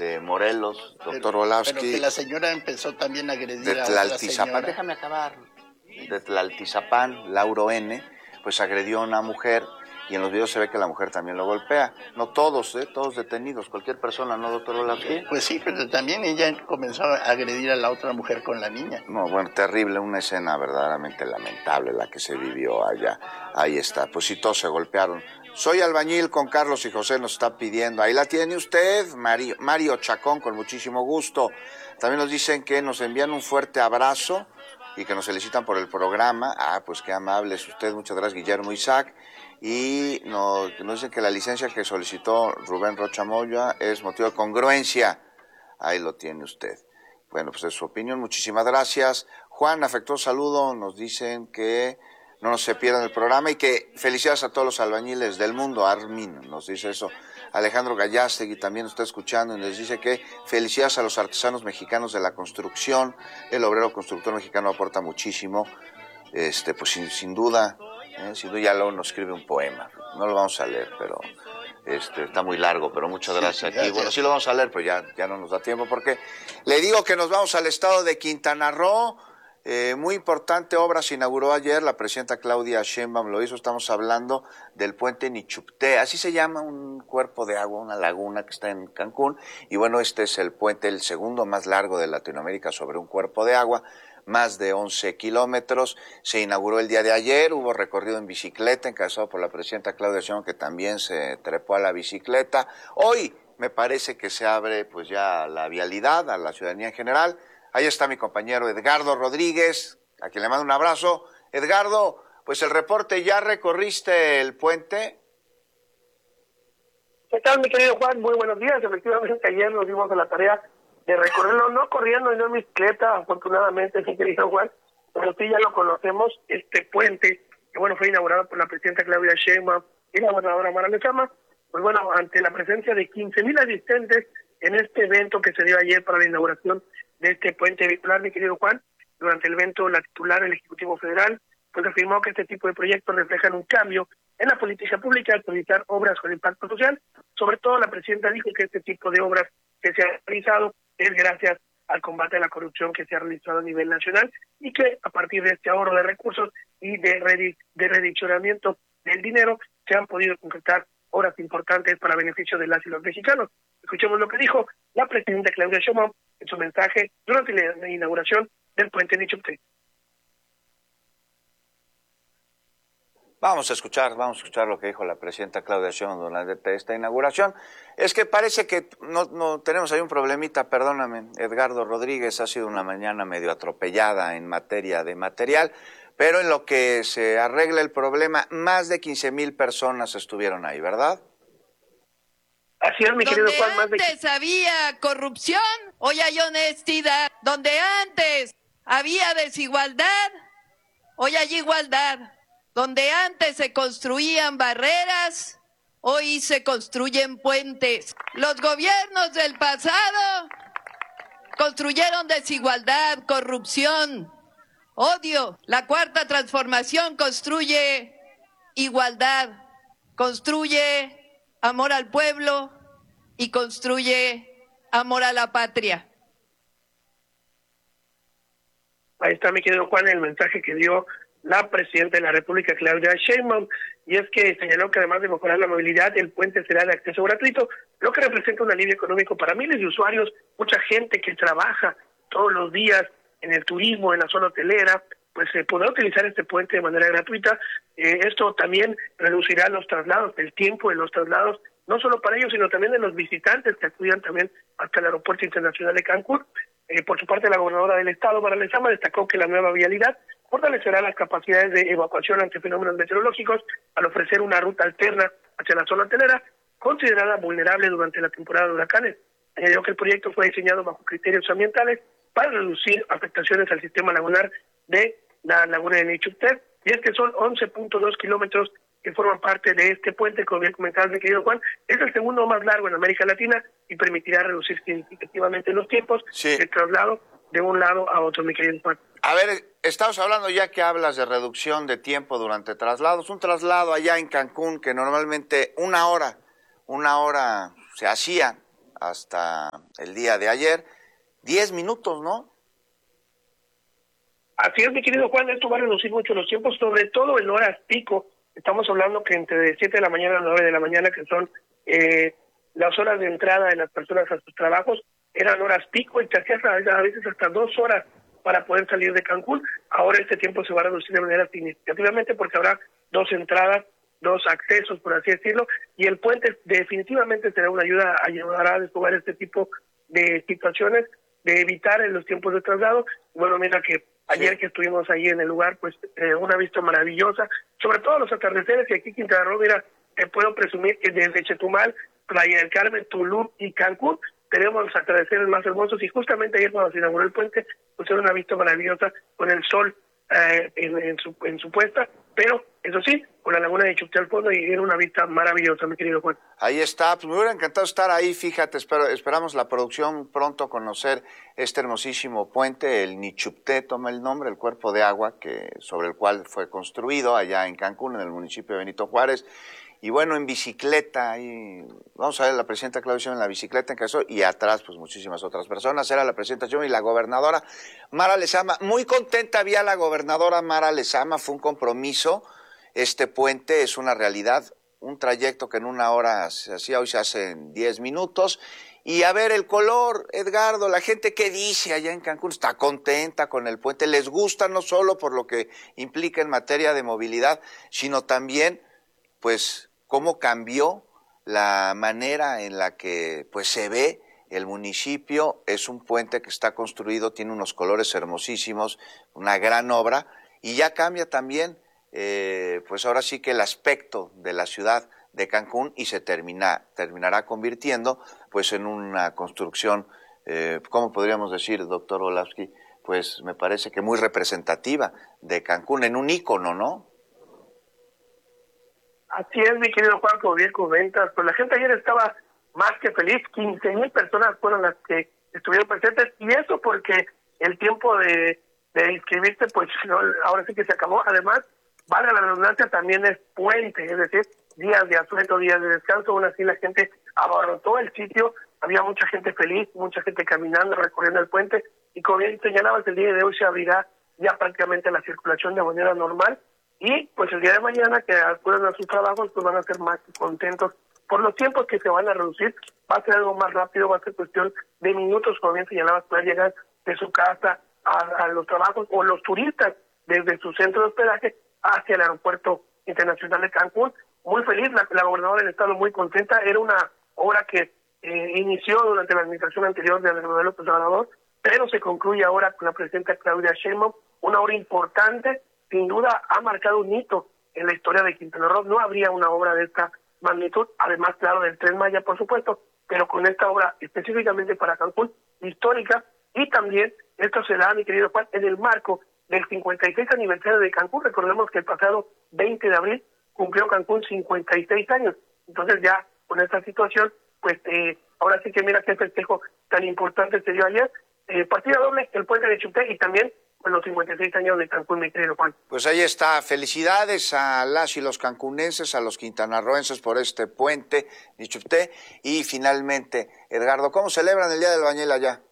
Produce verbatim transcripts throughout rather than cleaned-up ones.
de Morelos, doctor Volowski. Pero que la señora empezó también a agredir de a Tlaltizapán, otra señora. déjame acabar, de Tlaltizapán, Lauro N., pues agredió a una mujer, y en los videos se ve que la mujer también lo golpea. No todos, ¿eh? Todos detenidos, cualquier persona, ¿no, doctor Volowski? Pues sí, pero también ella comenzó a agredir a la otra mujer con la niña. No, bueno, terrible, una escena verdaderamente lamentable la que se vivió allá. Ahí está, pues sí, todos se golpearon. Soy albañil con Carlos y José, nos está pidiendo. Ahí la tiene usted, Mario, Mario Chacón, con muchísimo gusto. También nos dicen que nos envían un fuerte abrazo y que nos felicitan por el programa. Ah, pues qué amable es usted, muchas gracias, Guillermo Isaac. Y nos, nos dicen que la licencia que solicitó Rubén Rocha Moya es motivo de congruencia. Ahí lo tiene usted. Bueno, pues es su opinión, muchísimas gracias. Juan, afectuoso saludo, nos dicen que no nos se pierdan el programa y que felicidades a todos los albañiles del mundo. Armin nos dice eso. Alejandro Gallastegui también nos está escuchando y nos dice que felicidades a los artesanos mexicanos de la construcción. El obrero constructor mexicano aporta muchísimo, este, pues sin, sin duda, ¿eh? Sin duda ya luego nos escribe un poema. No lo vamos a leer, pero este, está muy largo, pero muchas gracias. Sí, aquí. Bueno, sí lo vamos a leer, pero ya, ya no nos da tiempo porque le digo que nos vamos al estado de Quintana Roo. Eh, muy importante obra se inauguró ayer, la presidenta Claudia Sheinbaum lo hizo, estamos hablando del puente Nichupté, así se llama, un cuerpo de agua, una laguna que está en Cancún, y bueno, este es el puente, el segundo más largo de Latinoamérica sobre un cuerpo de agua, más de once kilómetros, se inauguró el día de ayer, hubo recorrido en bicicleta, encabezado por la presidenta Claudia Sheinbaum, que también se trepó a la bicicleta. Hoy me parece que se abre pues ya la vialidad a la ciudadanía en general. Ahí está mi compañero Edgardo Rodríguez, a quien le mando un abrazo. Edgardo, pues el reporte, ¿ya recorriste el puente? ¿Qué tal, mi querido Juan? Muy buenos días. Efectivamente, ayer nos dimos a la tarea de recorrerlo, no corriendo y no en bicicleta, afortunadamente, mi querido Juan, pero sí ya lo conocemos, este puente, que bueno, fue inaugurado por la presidenta Claudia Sheinbaum y la gobernadora Mara Lezama. Pues bueno, ante la presencia de quince mil asistentes en este evento que se dio ayer para la inauguración de este puente vehicular, mi querido Juan, durante el evento la titular del Ejecutivo Federal pues afirmó que este tipo de proyectos reflejan un cambio en la política pública al priorizar obras con impacto social. Sobre todo la presidenta dijo que este tipo de obras que se han realizado es gracias al combate a la corrupción que se ha realizado a nivel nacional y que a partir de este ahorro de recursos y de, redi de redireccionamiento del dinero se han podido concretar obras importantes para beneficio de las y los mexicanos. Escuchemos lo que dijo la presidenta Claudia Sheinbaum en su mensaje durante la inauguración del puente Nichupté. Vamos a escuchar, vamos a escuchar lo que dijo la presidenta Claudia Sheinbaum durante esta inauguración. Es que parece que no, no tenemos ahí un problemita, perdóname, Edgardo Rodríguez, ha sido una mañana medio atropellada en materia de material, pero en lo que se arregla el problema, más de quince mil personas estuvieron ahí, ¿verdad? Así es, mi querido donde Juan. Más de... antes había corrupción, hoy hay honestidad. Donde antes había desigualdad, hoy hay igualdad. Donde antes se construían barreras, hoy se construyen puentes. Los gobiernos del pasado construyeron desigualdad, corrupción, odio. La cuarta transformación construye igualdad, construye amor al pueblo y construye amor a la patria. Ahí está, mi querido Juan, el mensaje que dio la presidenta de la República, Claudia Sheinbaum, y es que señaló que además de mejorar la movilidad, el puente será de acceso gratuito, lo que representa un alivio económico para miles de usuarios, mucha gente que trabaja todos los días en el turismo, en la zona hotelera, pues se eh, podrá utilizar este puente de manera gratuita. Eh, esto también reducirá los traslados, el tiempo de los traslados, no solo para ellos, sino también de los visitantes que acudan también hasta el Aeropuerto Internacional de Cancún. Eh, por su parte, la gobernadora del estado, Mara Lezama, destacó que la nueva vialidad fortalecerá las capacidades de evacuación ante fenómenos meteorológicos al ofrecer una ruta alterna hacia la zona hotelera, considerada vulnerable durante la temporada de huracanes. Añadió que el proyecto fue diseñado bajo criterios ambientales para reducir afectaciones al sistema lagunar de la laguna de Nichupté, y es que son once punto dos kilómetros que forman parte de este puente, como bien comentaba mi querido Juan, es el segundo más largo en América Latina y permitirá reducir significativamente los tiempos sí. de traslado de un lado a otro, mi querido Juan. A ver, estamos hablando ya que hablas de reducción de tiempo durante traslados, un traslado allá en Cancún que normalmente una hora, una hora se hacía hasta el día de ayer. Diez minutos, ¿no? Así es, mi querido Juan, esto va a reducir mucho los tiempos, sobre todo en horas pico. Estamos hablando que entre siete de la mañana a nueve de la mañana, que son eh, las horas de entrada de las personas a sus trabajos, eran horas pico y te hacías a veces hasta dos horas para poder salir de Cancún. Ahora este tiempo se va a reducir de manera significativamente porque habrá dos entradas, dos accesos, por así decirlo, y el puente definitivamente será una ayuda, ayudará a desfogar este tipo de situaciones, de evitar en los tiempos de traslado. Bueno, mira que ayer que estuvimos ahí en el lugar, pues eh, una vista maravillosa, sobre todo los atardeceres, y aquí en Quintana Roo, mira, te puedo presumir que desde Chetumal, Playa del Carmen, Tulum y Cancún tenemos los atardeceres más hermosos, y justamente ayer cuando se inauguró el puente, pues era una vista maravillosa con el sol eh, en, en, su, en su puesta, pero eso sí, con la laguna de Chupté al fondo, y era una vista maravillosa, mi querido Juan. Ahí está, pues me hubiera encantado estar ahí, fíjate, espero, esperamos la producción pronto conocer este hermosísimo puente, el Nichupté toma el nombre, el cuerpo de agua que sobre el cual fue construido allá en Cancún, en el municipio de Benito Juárez. Y bueno, en bicicleta, ahí, vamos a ver, la presidenta Claudia Sheinbaum en la bicicleta encabezó, y atrás pues muchísimas otras personas, era la presidenta Sheinbaum y la gobernadora Mara Lezama. Muy contenta había la gobernadora Mara Lezama, fue un compromiso, este puente es una realidad, un trayecto que en una hora se hacía, hoy se hace en diez minutos, y a ver el color, Edgardo, la gente que dice allá en Cancún está contenta con el puente, les gusta no solo por lo que implica en materia de movilidad, sino también, pues, cómo cambió la manera en la que pues se ve el municipio. Es un puente que está construido, tiene unos colores hermosísimos, una gran obra, y ya cambia también, eh, pues ahora sí que el aspecto de la ciudad de Cancún, y se termina, terminará convirtiendo pues en una construcción, eh, ¿cómo podríamos decir, doctor Olavsky? Pues me parece que muy representativa de Cancún, en un ícono, ¿no? Así es, mi querido Juan, como bien comentas, pues la gente ayer estaba más que feliz, quince mil personas fueron las que estuvieron presentes, y eso porque el tiempo de, de inscribirse, pues no, ahora sí que se acabó. Además, valga la redundancia, también es puente, es decir, días de asueto, días de descanso. Aún así la gente abarrotó el sitio, había mucha gente feliz, mucha gente caminando, recorriendo el puente, y como bien señalabas, el día de hoy se abrirá ya prácticamente la circulación de manera normal. Y pues el día de mañana que acudan a sus trabajos, pues van a ser más contentos por los tiempos que se van a reducir. Va a ser algo más rápido, va a ser cuestión de minutos, como bien señalabas, poder llegar de su casa a, a los trabajos, o los turistas desde su centro de hospedaje hacia el aeropuerto internacional de Cancún. Muy feliz, la, la gobernadora del estado muy contenta. Era una obra que eh, inició durante la administración anterior de Andrés Manuel López Obrador, pero se concluye ahora con la presidenta Claudia Sheinbaum, una obra importante. Sin duda ha marcado un hito en la historia de Quintana Roo. No habría una obra de esta magnitud, además, claro, del Tren Maya, por supuesto, pero con esta obra específicamente para Cancún, histórica, y también esto se da, mi querido Juan, en el marco del cincuenta y seis aniversario de Cancún. Recordemos que el pasado veinte de abril cumplió Cancún cincuenta y seis años. Entonces ya con esta situación, pues eh, ahora sí que mira qué festejo tan importante se dio ayer. Eh, partida doble, el puente de Chupté, y también en los cincuenta y seis años de Cancún, mi querido Juan. Pues ahí está, felicidades a las y los cancunenses, a los quintanarroenses por este puente de Chupté. Y finalmente, Edgardo, ¿cómo celebran el Día del Albañil allá?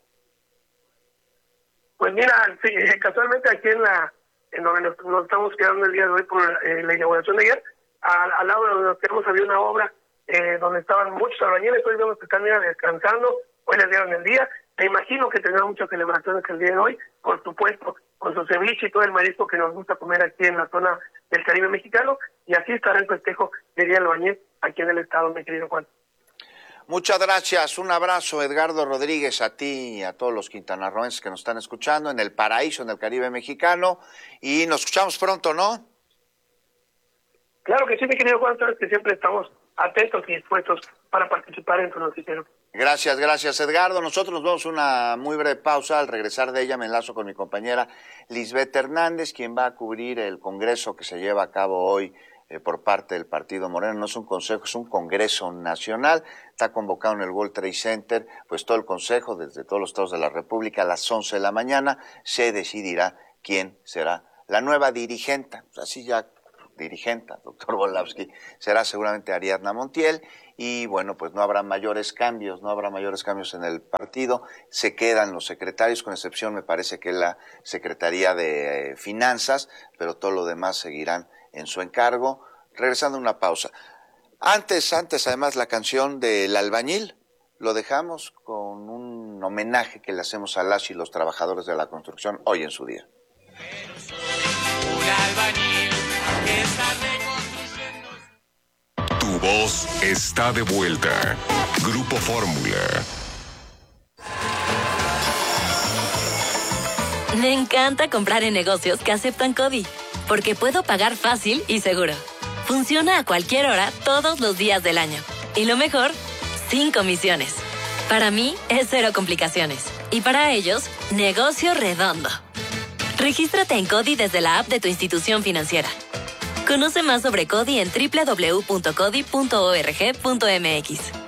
Pues mira, sí, casualmente aquí en la en donde nos, nos estamos quedando el día de hoy por eh, la inauguración de ayer, al, al lado de donde nos quedamos había una obra eh, donde estaban muchos albañiles. Hoy vemos que están mira, descansando, hoy les dieron el día. Me imagino que tendrán muchas celebraciones el día de hoy, por supuesto, con su ceviche y todo el marisco que nos gusta comer aquí en la zona del Caribe mexicano, y así estará el festejo del Día del Albañil aquí en el estado, mi querido Juan. Muchas gracias, un abrazo, Edgardo Rodríguez, a ti y a todos los quintanarroenses que nos están escuchando en el paraíso, en el Caribe mexicano, y nos escuchamos pronto, ¿no? Claro que sí, mi querido Juan, sabes que siempre estamos atentos y dispuestos para participar en tu noticiero. Gracias, gracias, Edgardo. Nosotros nos vamos a una muy breve pausa. Al regresar de ella me enlazo con mi compañera Lisbeth Hernández, quien va a cubrir el congreso que se lleva a cabo hoy eh, por parte del Partido Moreno. No es un consejo, es un congreso nacional. Está convocado en el World Trade Center, pues todo el consejo, desde todos los estados de la República, a las once de la mañana, se decidirá quién será la nueva dirigente. Pues así ya dirigente, doctor Volávsky, será seguramente Ariadna Montiel, y bueno, pues no habrá mayores cambios, no habrá mayores cambios en el partido, se quedan los secretarios, con excepción me parece que la Secretaría de Finanzas, pero todo lo demás seguirán en su encargo. Regresando a una pausa. Antes, antes además la canción del Albañil, lo dejamos con un homenaje que le hacemos a las y los trabajadores de la construcción hoy en su día. Tu voz está de vuelta. Grupo Fórmula. Me encanta comprar en negocios que aceptan CODI, porque puedo pagar fácil y seguro. Funciona a cualquier hora, todos los días del año. Y lo mejor, sin comisiones. Para mí, es cero complicaciones. Y para ellos, negocio redondo. Regístrate en CODI desde la app de tu institución financiera. Conoce más sobre CODI en doble u doble u doble u punto codi punto org punto m x.